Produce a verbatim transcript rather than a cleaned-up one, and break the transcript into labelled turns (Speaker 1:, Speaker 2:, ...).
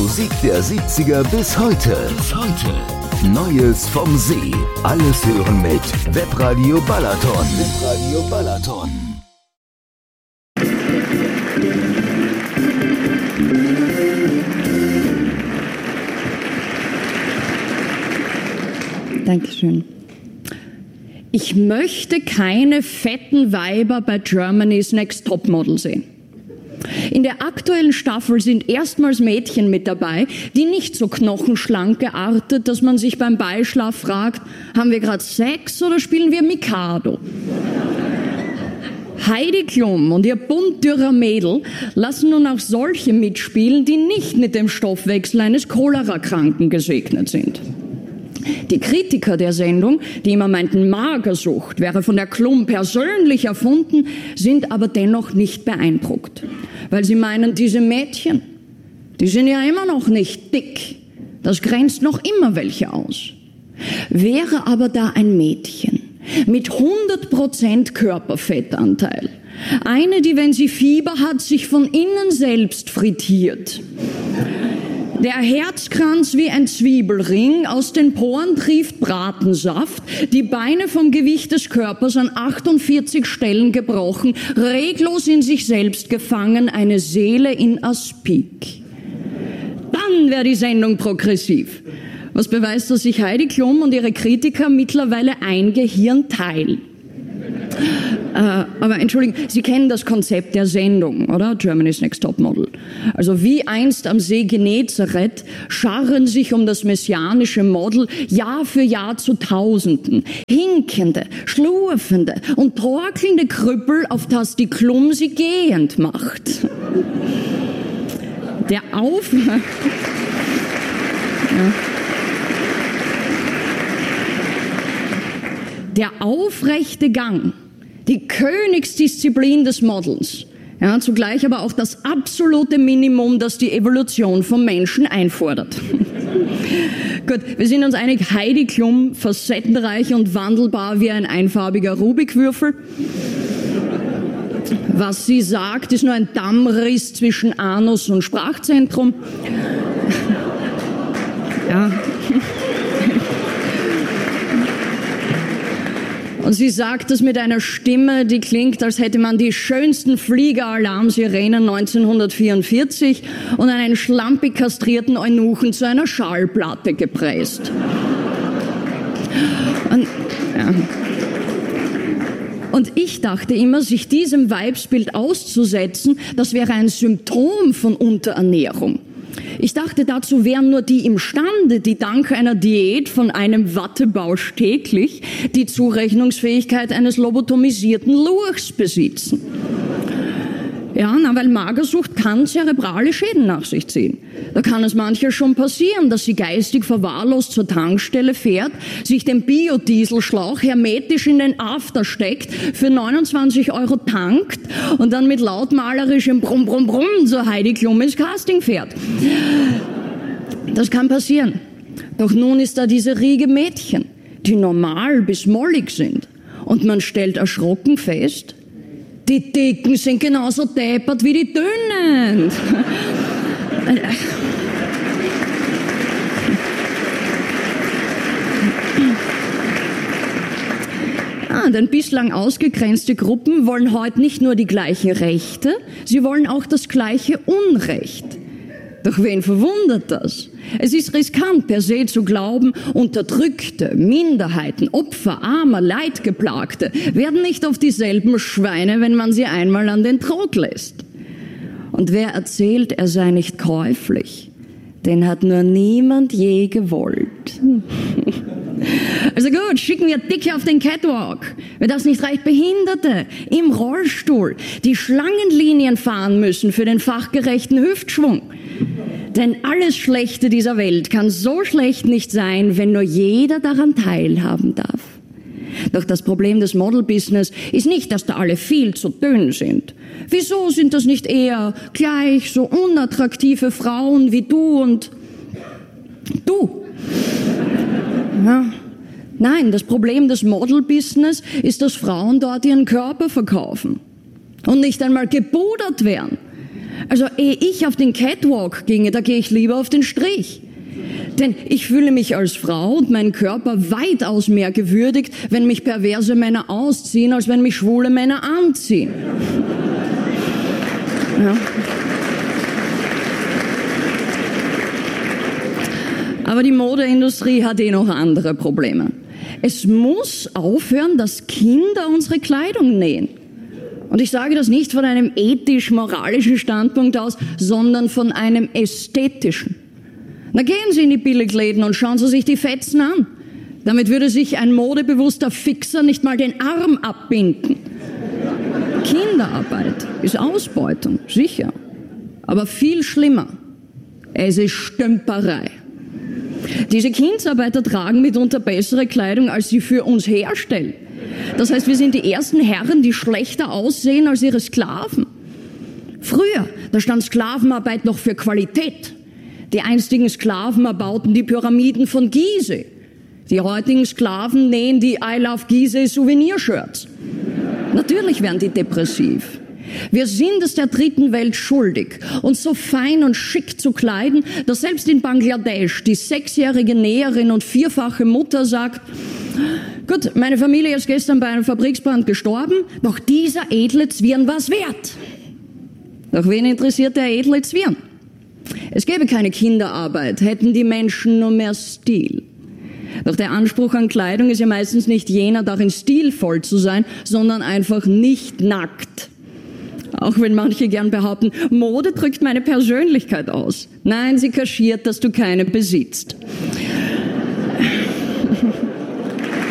Speaker 1: Musik der siebziger bis heute. Bis heute. Neues vom See. Alles hören mit Webradio Balaton. Webradio Balaton.
Speaker 2: Dankeschön. Ich möchte keine fetten Weiber bei Germany's Next Topmodel sehen. In der aktuellen Staffel sind erstmals Mädchen mit dabei, die nicht so knochenschlank geartet, dass man sich beim Beischlaf fragt, haben wir gerade Sex oder spielen wir Mikado? Heidi Klum und ihr bunt dürrer Mädel lassen nun auch solche mitspielen, die nicht mit dem Stoffwechsel eines Cholera-Kranken gesegnet sind. Die Kritiker der Sendung, die immer meinten, Magersucht wäre von der Klum persönlich erfunden, sind aber dennoch nicht beeindruckt. Weil sie meinen, diese Mädchen, die sind ja immer noch nicht dick. Das grenzt noch immer welche aus. Wäre aber da ein Mädchen mit hundert Prozent Körperfettanteil, eine, die, wenn sie Fieber hat, sich von innen selbst frittiert, der Herzkranz wie ein Zwiebelring, aus den Poren trieft Bratensaft, die Beine vom Gewicht des Körpers an achtundvierzig Stellen gebrochen, reglos in sich selbst gefangen, eine Seele in Aspik. Dann wäre die Sendung progressiv. Was beweist, dass sich Heidi Klum und ihre Kritiker mittlerweile ein Gehirn teilen. Äh, aber entschuldigen, Sie kennen das Konzept der Sendung, oder? Germany's Next Topmodel. Also wie einst am See Genezareth scharren sich um das messianische Model Jahr für Jahr zu Tausenden. Hinkende, schlurfende und torkelnde Krüppel, auf das die Klum sie gehend macht. Der Auf... Ja. Der aufrechte Gang, die Königsdisziplin des Models, ja, zugleich aber auch das absolute Minimum, das die Evolution vom Menschen einfordert. Gut, wir sind uns einig, Heidi Klum, facettenreich und wandelbar wie ein einfarbiger Rubikwürfel. Was sie sagt, ist nur ein Dammriss zwischen Anus und Sprachzentrum. Ja. Und sie sagt es mit einer Stimme, die klingt, als hätte man die schönsten Fliegeralarmsirenen neunzehnhundertvierundvierzig und einen schlampig kastrierten Eunuchen zu einer Schallplatte gepresst. Und, ja. Und ich dachte immer, sich diesem Weibsbild auszusetzen, das wäre ein Symptom von Unterernährung. Ich dachte, dazu wären nur die imstande, die dank einer Diät von einem Wattebausch täglich die Zurechnungsfähigkeit eines lobotomisierten Lurchs besitzen. Ja, na, weil Magersucht kann zerebrale Schäden nach sich ziehen. Da kann es mancher schon passieren, dass sie geistig verwahrlost zur Tankstelle fährt, sich den Biodieselschlauch hermetisch in den After steckt, für neunundzwanzig Euro tankt und dann mit lautmalerischem Brumm, Brumm, Brumm zur Heidi Klum ins Casting fährt. Das kann passieren. Doch nun ist da diese Riege Mädchen, die normal bis mollig sind. Und man stellt erschrocken fest, die Dicken sind genauso deppert wie die Dünnen. Ah, denn bislang ausgegrenzte Gruppen wollen heute nicht nur die gleichen Rechte, sie wollen auch das gleiche Unrecht. Doch wen verwundert das? Es ist riskant per se zu glauben, Unterdrückte, Minderheiten, Opfer, Armer, Leidgeplagte werden nicht auf dieselben Schweine, wenn man sie einmal an den Trog lässt. Und wer erzählt, er sei nicht käuflich, den hat nur niemand je gewollt. Also gut, schicken wir Dicke auf den Catwalk. Wer das nicht reicht, Behinderte im Rollstuhl, die Schlangenlinien fahren müssen für den fachgerechten Hüftschwung. Denn alles Schlechte dieser Welt kann so schlecht nicht sein, wenn nur jeder daran teilhaben darf. Doch das Problem des Model-Business ist nicht, dass da alle viel zu dünn sind. Wieso sind das nicht eher gleich so unattraktive Frauen wie du und du? Ja. Nein, das Problem des Model-Business ist, dass Frauen dort ihren Körper verkaufen und nicht einmal gebudert werden. Also ehe ich auf den Catwalk ginge, da gehe ich lieber auf den Strich. Denn ich fühle mich als Frau und meinen Körper weitaus mehr gewürdigt, wenn mich perverse Männer ausziehen, als wenn mich schwule Männer anziehen. Ja. Aber die Modeindustrie hat eh noch andere Probleme. Es muss aufhören, dass Kinder unsere Kleidung nähen. Und ich sage das nicht von einem ethisch-moralischen Standpunkt aus, sondern von einem ästhetischen. Na, gehen Sie in die Billigläden und schauen Sie sich die Fetzen an. Damit würde sich ein modebewusster Fixer nicht mal den Arm abbinden. Kinderarbeit ist Ausbeutung, sicher. Aber viel schlimmer. Es ist Stümperei. Diese Kindsarbeiter tragen mitunter bessere Kleidung, als sie für uns herstellen. Das heißt, wir sind die ersten Herren, die schlechter aussehen als ihre Sklaven. Früher, da stand Sklavenarbeit noch für Qualität. Die einstigen Sklaven erbauten die Pyramiden von Gizeh. Die heutigen Sklaven nähen die I Love Gizeh Souvenirshirts. Natürlich werden die depressiv. Wir sind es der dritten Welt schuldig, uns so fein und schick zu kleiden, dass selbst in Bangladesch die sechsjährige Näherin und vierfache Mutter sagt, gut, meine Familie ist gestern bei einem Fabriksbrand gestorben, doch dieser edle Zwirn war's wert. Doch wen interessiert der edle Zwirn? Es gäbe keine Kinderarbeit, hätten die Menschen nur mehr Stil. Doch der Anspruch an Kleidung ist ja meistens nicht jener, darin stilvoll zu sein, sondern einfach nicht nackt. Auch wenn manche gern behaupten, Mode drückt meine Persönlichkeit aus. Nein, sie kaschiert, dass du keine besitzt.